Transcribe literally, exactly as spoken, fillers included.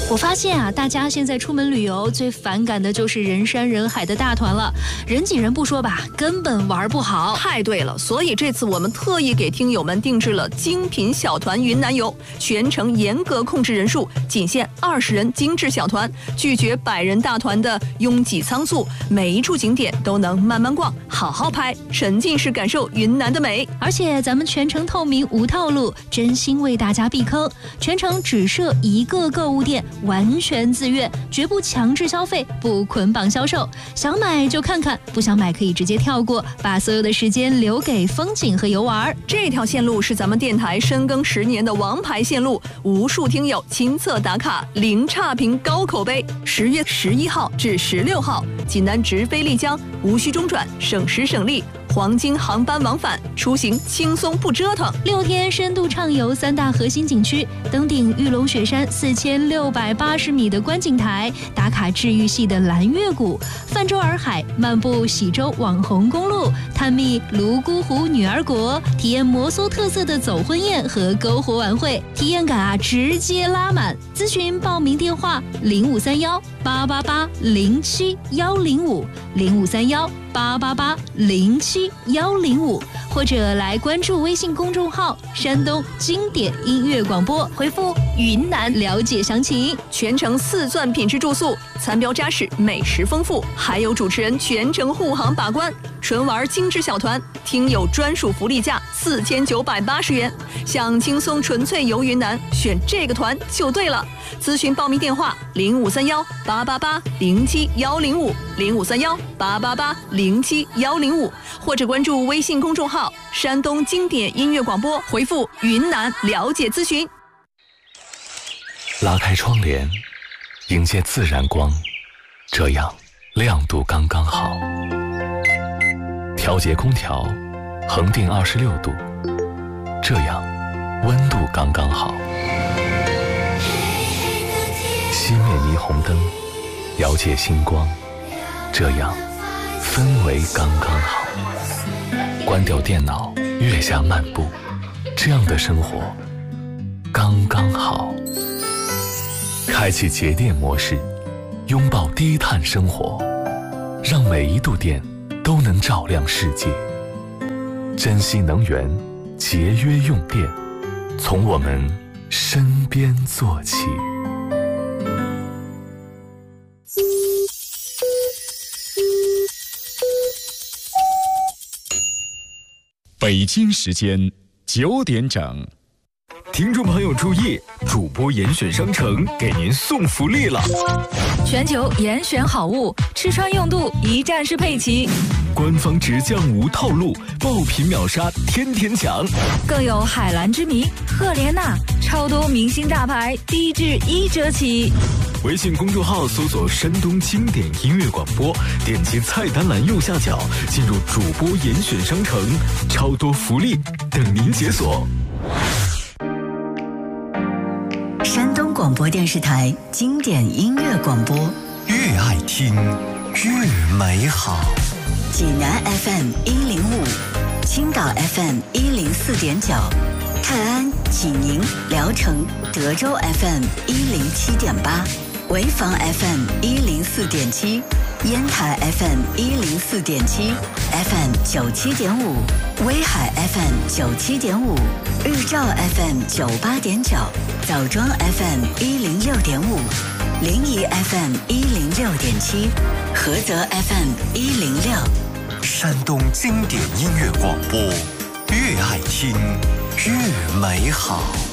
我发现啊，大家现在出门旅游最反感的就是人山人海的大团了，人挤人不说吧，根本玩不好。 太对了，所以这次我们特意给听友们定制了精品小团云南游，全程严格控制人数，仅限二十人精致小团，拒绝百人大团的拥挤仓促，每一处景点都能慢慢逛，好好拍，沉浸式感受云南的美。 而且咱们全程透明无套路，真心为大家避坑，全程只设一个购物店，完全自愿，绝不强制消费，不捆绑销售，想买就看看，不想买可以直接跳过，把所有的时间留给风景和游玩。 这条线路是咱们电台深耕十年的王牌线路，无数听友亲测打卡，零差评高口碑。十月十一号至十六号，济南直飞丽江，无需中转，省时省力。黄金航班往返，出行轻松不折腾。 六天深度畅游三大核心景区，登顶玉龙雪山四千六百八十米的观景台，打卡治愈系的蓝月谷，泛舟洱海，漫步喜洲网红公路，探秘泸沽湖女儿国，体验摩梭特色的走婚宴和篝火晚会，体验感啊直接拉满。咨询报名电话零五三幺八八八零七幺零五零五三幺八八八零七幺零五，或者来关注微信公众号山东经典音乐广播，回复云南了解详情。 全程四钻品质住宿，餐标扎实，美食丰富，还有主持人全程护航把关。纯玩精致小团，听友专属福利价四千九百八十元。想轻松纯粹游云南，选这个团就对了。咨询报名电话零五三幺八八八零七幺零五零五三幺八八八零七幺零五，或者关注微信公众号山东经典音乐广播，回复云南了解咨询。 拉开窗帘，迎接自然光，这样亮度刚刚好。调节空调，恒定二十六度，这样温度刚刚好。熄灭霓虹灯，遥借星光，这样氛围刚刚好。关掉电脑，月下漫步，这样的生活刚刚好。开启节电模式，拥抱低碳生活，让每一度电都能照亮世界。珍惜能源，节约用电，从我们身边做起。 北京时间九点整。 听众朋友注意，主播严选商城给您送福利了！ 全球严选好物，吃穿用度一站式配齐， 官方直降无套路，爆品秒杀天天抢， 更有海蓝之谜、赫莲娜，超多明星大牌，低至一折起。 微信公众号搜索山东经典音乐广播，点击菜单栏右下角进入主播严选商城，超多福利等您解锁。 山东广播电视台经典音乐广播， 越爱听越美好。 济南 F M 一零五，青岛 F M 一零四点九，泰安、济宁、聊城、德州 F M 一零七点八，潍坊 F M 一零四点七，烟台 F M 一零四点七 ，F M 九七点五，威海 F M 九七点五，日照 F M 九八点九，枣庄 F M 一零六点五，临沂 F M 一零六点七，菏泽 F M 一零六。 山东经典音乐广播，越爱听越美好。